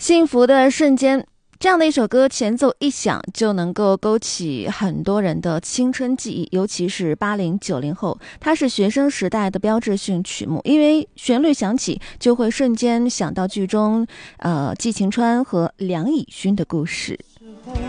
幸福的瞬间，这样的一首歌前奏一响就能够勾起很多人的青春记忆，尤其是80、90后，它是学生时代的标志性曲目，因为旋律响起就会瞬间想到剧中季晴川和梁以勋的故事。